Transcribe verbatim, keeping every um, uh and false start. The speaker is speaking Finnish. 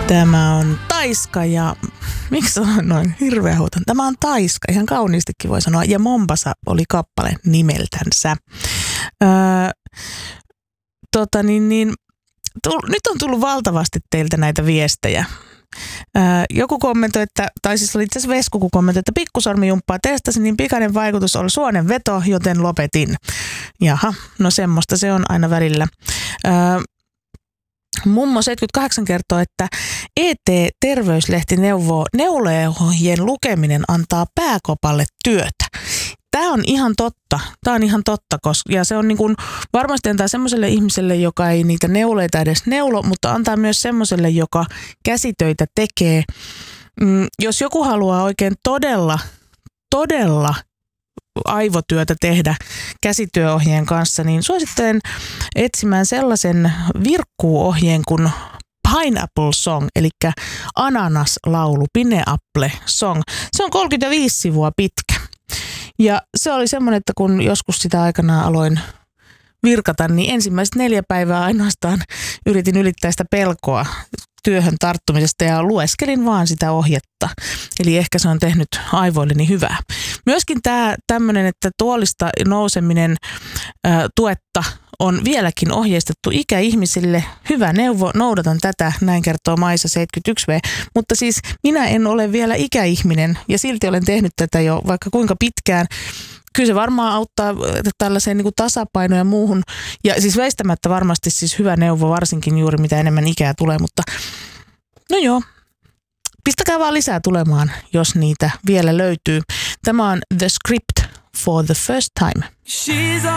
Tämä on Taiska ja miksi sanon noin hirveä huutan? Tämä on Taiska, ihan kauniistikin voi sanoa. Ja Mombasa oli kappale nimeltänsä. Öö, tota niin, niin, tull, nyt on tullut valtavasti teiltä näitä viestejä. Öö, joku kommentoi, että, tai siis oli itse asiassa Vesku, kun kommentoi, että pikkusormijumppaa testasin, niin pikainen vaikutus oli suonen veto, joten lopetin. Jaha, no semmoista se on aina välillä. Öö, Mummo seitsemänkymmentäkahdeksan kertoo, että E T-terveyslehti neuvoo, neuleohjeen lukeminen antaa pääkopalle työtä. Tämä on ihan totta. Tämä on ihan totta, koska, ja se on niin kuin, varmasti antaa semmoiselle ihmiselle, joka ei niitä neuleita edes neulo, mutta antaa myös semmoiselle, joka käsitöitä tekee. Mm, jos joku haluaa oikein todella, todella aivotyötä tehdä käsityöohjeen kanssa, niin suosittelen etsimään sellaisen virkkuuohjeen kuin Pineapple Song, eli ananaslaulu, Pineapple Song. Se on kolmekymmentäviisi sivua pitkä. Ja se oli semmoinen, että kun joskus sitä aikanaan aloin virkata, niin ensimmäiset neljä päivää ainoastaan yritin ylittää sitä pelkoa työhön tarttumisesta ja lueskelin vaan sitä ohjetta. Eli ehkä se on tehnyt aivoilleni hyvää. Myöskin tämä tämmöinen, että tuolista nouseminen ä, tuetta on vieläkin ohjeistettu ikäihmisille. Hyvä neuvo, noudatan tätä, näin kertoo Maisa seitsemänkymmentäyksi vuotias. Mutta siis minä en ole vielä ikäihminen ja silti olen tehnyt tätä jo vaikka kuinka pitkään. Kyllä se varmaan auttaa tällaiseen niin kuin tasapainoon ja muuhun. Ja siis väistämättä varmasti siis hyvä neuvo, varsinkin juuri mitä enemmän ikää tulee. Mutta no joo, pistäkää vaan lisää tulemaan, jos niitä vielä löytyy. Tämä on The Script for the First Time.